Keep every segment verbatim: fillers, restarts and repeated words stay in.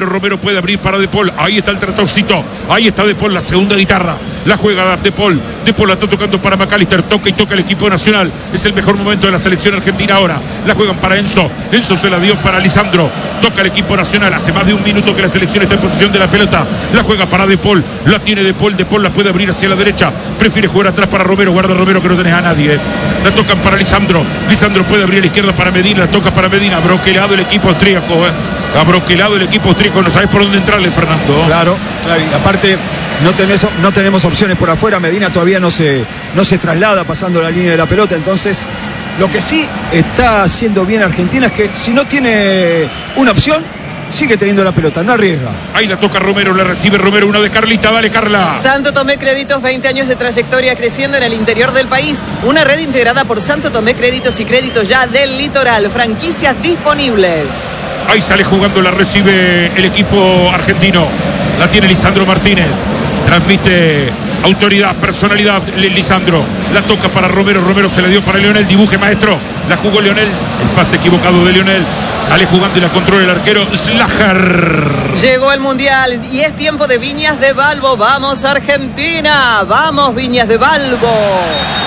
Romero, Romero puede abrir para De Paul. Ahí está el tratorcito. Ahí está De Paul, la segunda guitarra. La juega De Paul. De Paul la está tocando para McAllister. Toca y toca el equipo nacional. Es el mejor momento de la selección argentina ahora. La juegan para Enzo. Enzo se la dio para Lisandro. Toca el equipo nacional. Hace más de un minuto que la selección está en posición de la pelota. La juega para De Paul. La tiene De Paul. De Paul la puede abrir hacia la derecha. Prefiere jugar atrás para Romero. Guarda Romero que no tenés a nadie. Eh. La tocan para Lisandro. Lisandro puede abrir a la izquierda para Medina. La toca para Medina. Broquelado el equipo austríaco. Eh. Ha broquelado el equipo austríaco. No sabes por dónde entrarle, Fernando. Claro, claro. Y aparte no, tenés, no tenemos opciones por afuera. Medina todavía no se, no se traslada pasando la línea de la pelota. Entonces, lo que sí está haciendo bien Argentina es que si no tiene una opción, sigue teniendo la pelota, no arriesga. Ahí la toca Romero, la recibe Romero, una de Carlita, dale Carla. Santo Tomé Créditos, veinte años de trayectoria creciendo en el interior del país. Una red integrada por Santo Tomé Créditos y Créditos Ya del Litoral. Franquicias disponibles. Ahí sale jugando, la recibe el equipo argentino. La tiene Lisandro Martínez. Transmite autoridad, personalidad, Lisandro. La toca para Romero, Romero se le dio para Leonel. Dibuje, maestro. La jugó Leonel. El pase equivocado de Leonel. Sale jugando y la controla el arquero Slager. Llegó el Mundial y es tiempo de Viñas de Balbo. Vamos Argentina. Vamos Viñas de Balbo.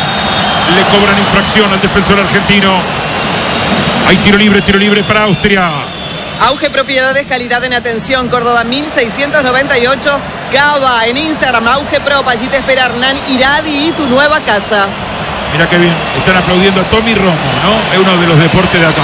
Le cobran infracción al defensor argentino. Hay tiro libre, tiro libre para Austria. Auge Propiedades, calidad en atención. Córdoba mil seiscientos noventa y ocho. Cava en Instagram. Auge Pro. Allí te espera Hernán Iradi y tu nueva casa. Mira qué bien. Están aplaudiendo a Tommy Romo, ¿no? Es uno de los deportes de acá.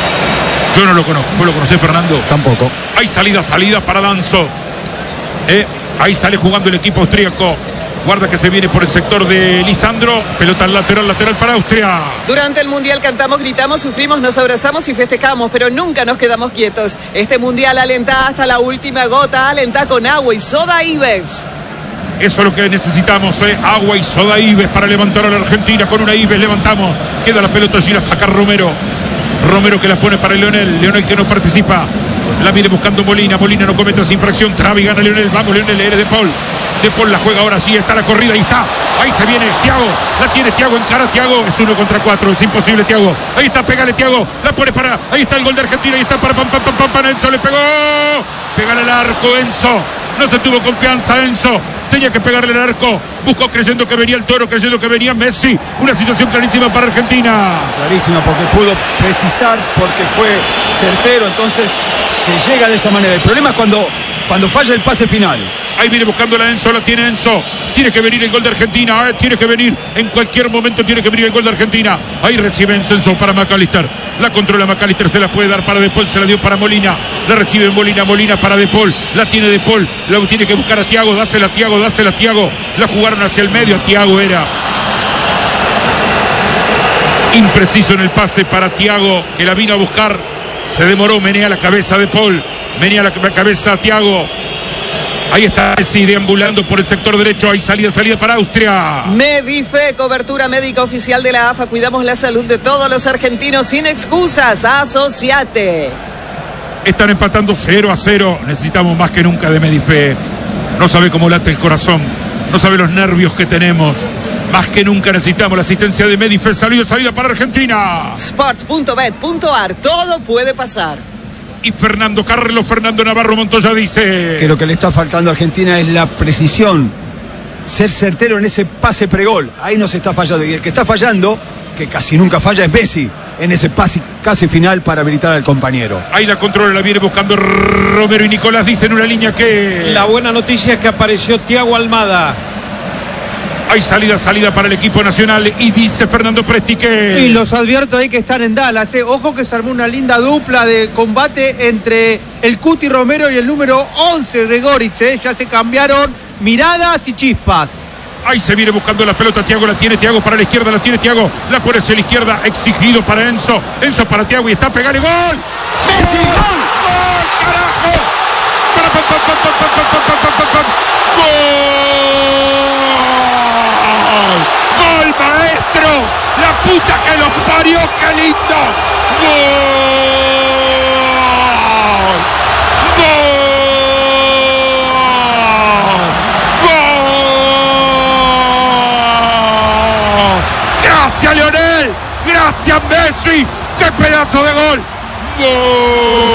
Yo no lo conozco. ¿Vos lo conocés, Fernando? Tampoco. Hay salida, salida para Danzo. Eh, ahí sale jugando el equipo austríaco. Guarda que se viene por el sector de Lisandro. Pelota lateral, lateral para Austria. Durante el Mundial cantamos, gritamos, sufrimos, nos abrazamos y festejamos, pero nunca nos quedamos quietos. Este Mundial alenta hasta la última gota, alenta con agua y soda Ives. Eso es lo que necesitamos, ¿eh? Agua y soda Ives para levantar a la Argentina. Con una Ives levantamos. Queda la pelota allí, la saca Romero. Romero que la pone para Leonel. Leonel que no participa. La viene buscando Molina. Molina no comete esa infracción. Traba y gana Leonel. Vamos, Leonel, eres De Paul. De Paul la juega ahora sí. Está la corrida. Ahí está. Ahí se viene Thiago. La tiene Thiago en cara. Thiago es uno contra cuatro. Es imposible, Thiago. Ahí está. Pégale, Thiago. La pone para. Ahí está el gol de Argentina. Ahí está para pam, pam, pam, pam, pam. Enzo le pegó. Pégale al arco, Enzo. No se tuvo confianza, Enzo. Tenía que pegarle al arco. Buscó creyendo que venía el Toro, creyendo que venía Messi. Una situación clarísima para Argentina. Clarísima porque pudo precisar, porque fue certero. Entonces se llega de esa manera. El problema es cuando, cuando falla el pase final. Ahí viene buscando la Enzo, la tiene Enzo. Tiene que venir el gol de Argentina, eh, tiene que venir. En cualquier momento tiene que venir el gol de Argentina. Ahí recibe Enzo, Enzo para McAllister. La controla McAllister, se la puede dar para De Paul, se la dio para Molina. La recibe Molina, Molina para De Paul. La tiene De Paul, la tiene que buscar a Thiago. Dásela a Thiago, dásela a Thiago. La jugaron hacia el medio, a Thiago era impreciso en el pase para Thiago, que la vino a buscar. Se demoró, menea la cabeza De Paul. Menea la cabeza a Thiago. Ahí está Messi deambulando por el sector derecho. Hay salida, salida para Austria. Medife, cobertura médica oficial de la A F A. Cuidamos la salud de todos los argentinos sin excusas. Asociate. Están empatando cero a cero. Necesitamos más que nunca de Medife. No sabe cómo late el corazón. No sabe los nervios que tenemos. Más que nunca necesitamos la asistencia de Medife. Salida, salida para Argentina. Sports punto bet punto ar. Todo puede pasar. Y Fernando Carlos, Fernando Navarro Montoya dice que lo que le está faltando a Argentina es la precisión, ser certero en ese pase pregol. Ahí no se está fallando. Y el que está fallando, que casi nunca falla, es Messi, en ese pase casi final para habilitar al compañero. Ahí la controla, la viene buscando Romero y Nicolás. Dicen una línea que... La buena noticia es que apareció Thiago Almada. Hay salida, salida para el equipo nacional. Y dice Fernando Presti que... Y los advierto ahí que están en Dallas. Eh. Ojo que se armó una linda dupla de combate entre el Cuti Romero y el número once Gregoric. Eh. Ya se cambiaron miradas y chispas. Ahí se viene buscando la pelota. Thiago la tiene, Thiago para la izquierda, la tiene Thiago. La pone hacia la izquierda, exigido para Enzo. Enzo para Thiago y está pegando gol. ¡Messi! ¡Gol! ¡Gol! ¡Carajo! ¡Para, pam, pam, pam, pam, pam, pam, pam, pam, pam! ¡Gol! ¡Gol, maestro! ¡La puta que los parió! ¡Qué lindo! ¡Gol! ¡Gol! ¡Gracias, Leonel! ¡Gracias, Messi! ¡Qué pedazo de gol! ¡Gol!